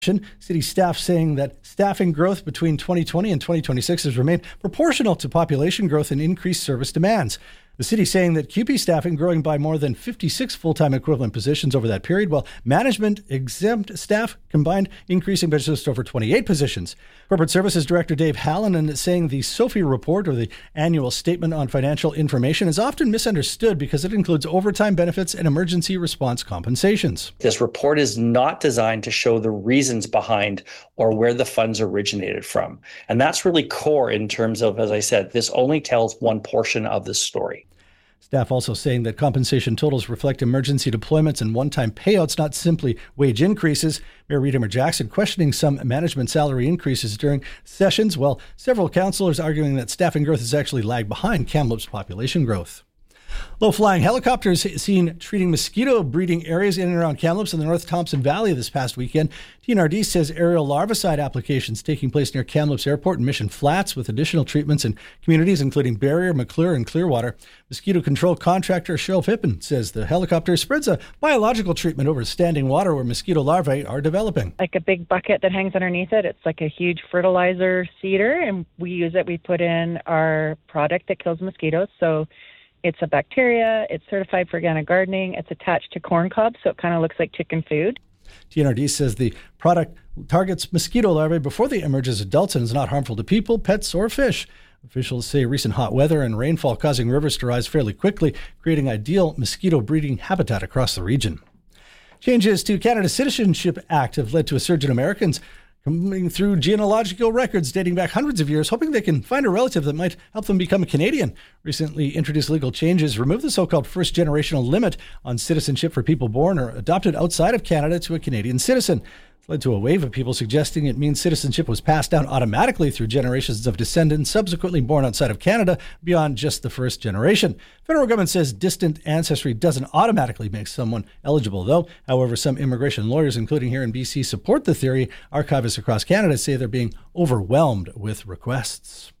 City staff saying that staffing growth between 2020 and 2026 has remained proportional to population growth and increased service demands. The city saying that QP staffing growing by more than 56 full-time equivalent positions over that period, while management exempt staff combined increasing by just over 28 positions. Corporate Services Director Dave Hallinan is saying the SOFI report, or the Annual Statement on Financial Information, is often misunderstood because it includes overtime benefits and emergency response compensations. This report is not designed to show the reasons behind or where the funds originated from. And that's really core in terms of, as I said, this only tells one portion of the story. Staff also saying that compensation totals reflect emergency deployments and one-time payouts, not simply wage increases. Mayor Rita Jackson questioning some management salary increases during sessions, while several councillors arguing that staffing growth has actually lagged behind Kamloops' population growth. Low-flying helicopters seen treating mosquito breeding areas in and around Kamloops and the North Thompson Valley this past weekend. TNRD says aerial larvicide applications taking place near Kamloops Airport and Mission Flats, with additional treatments in communities including Barrier, McClure, and Clearwater. Mosquito control contractor Cheryl Pippin says the helicopter spreads a biological treatment over standing water where mosquito larvae are developing. Like a big bucket that hangs underneath it. It's like a huge fertilizer seeder, and we use it. We put in our product that kills mosquitoes. So it's a bacteria. It's certified for organic gardening. It's attached to corn cobs, so it kind of looks like chicken food. TNRD says the product targets mosquito larvae before they emerge as adults and is not harmful to people, pets, or fish. Officials say recent hot weather and rainfall causing rivers to rise fairly quickly, creating ideal mosquito breeding habitat across the region. Changes to Canada's Citizenship Act have led to a surge in Americans coming through genealogical records dating back hundreds of years, hoping they can find a relative that might help them become a Canadian. Recently introduced legal changes remove the so-called first-generational limit on citizenship for people born or adopted outside of Canada to a Canadian citizen. It's led to a wave of people suggesting it means citizenship was passed down automatically through generations of descendants subsequently born outside of Canada beyond just the first generation. Federal government says distant ancestry doesn't automatically make someone eligible, though. However, some immigration lawyers, including here in BC, support the theory. Archivists across Canada say they're being overwhelmed with requests.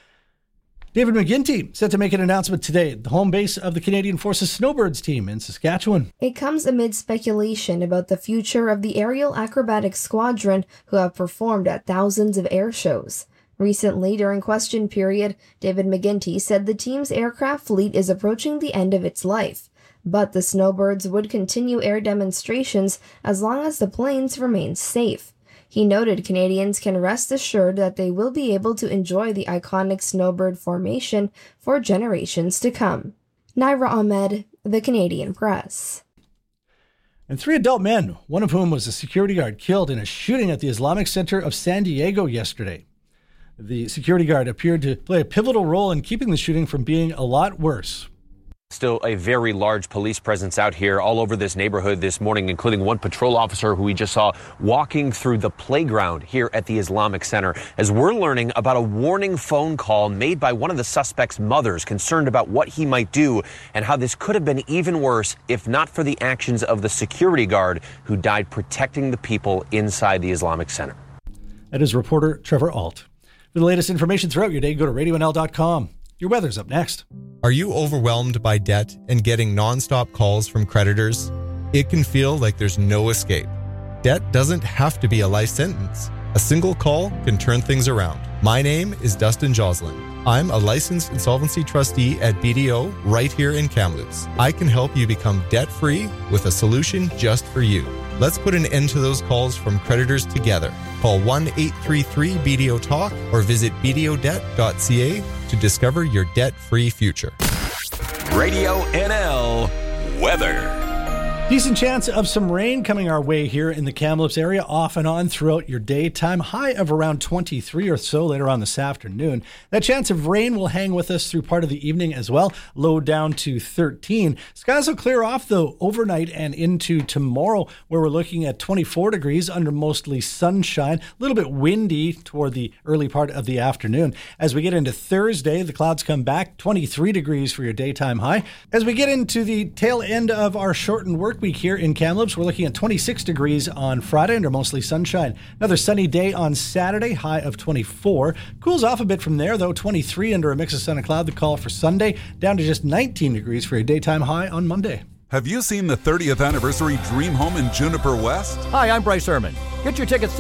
David McGuinty set to make an announcement today, the home base of the Canadian Forces Snowbirds team in Saskatchewan. It comes amid speculation about the future of the Aerial Acrobatics Squadron, who have performed at thousands of air shows. Recently, during question period, David McGuinty said the team's aircraft fleet is approaching the end of its life, but the Snowbirds would continue air demonstrations as long as the planes remain safe. He noted Canadians can rest assured that they will be able to enjoy the iconic snowbird formation for generations to come. Naira Ahmed, The Canadian Press. And 3 adult men, one of whom was a security guard, killed in a shooting at the Islamic Center of San Diego yesterday. The security guard appeared to play a pivotal role in keeping the shooting from being a lot worse. Still a very large police presence out here all over this neighborhood this morning, including one patrol officer who we just saw walking through the playground here at the Islamic Center, as we're learning about a warning phone call made by one of the suspect's mothers concerned about what he might do and how this could have been even worse if not for the actions of the security guard who died protecting the people inside the Islamic Center. That is reporter Trevor Alt. For the latest information throughout your day, go to radionl.com. Your weather's up next. Are you overwhelmed by debt and getting nonstop calls from creditors? It can feel like there's no escape. Debt doesn't have to be a life sentence. A single call can turn things around. My name is Dustin Joslin. I'm a licensed insolvency trustee at BDO right here in Kamloops. I can help you become debt-free with a solution just for you. Let's put an end to those calls from creditors together. Call 1-833-BDO-TALK or visit bdodebt.ca to discover your debt-free future. Radio NL Weather. Decent chance of some rain coming our way here in the Kamloops area off and on throughout your daytime. High of around 23 or so later on this afternoon. That chance of rain will hang with us through part of the evening as well. Low down to 13. Skies will clear off though overnight and into tomorrow, where we're looking at 24 degrees under mostly sunshine. A little bit windy toward the early part of the afternoon. As we get into Thursday, the clouds come back. 23 degrees for your daytime high. As we get into the tail end of our shortened work week here in Kamloops, we're looking at 26 degrees on Friday under mostly sunshine. Another sunny day on Saturday, high of 24. Cools off a bit from there, though. 23 under a mix of sun and cloud. The call for Sunday, down to just 19 degrees for a daytime high on Monday. Have you seen the 30th anniversary Dream Home in Juniper West? Hi, I'm Bryce Herman. Get your tickets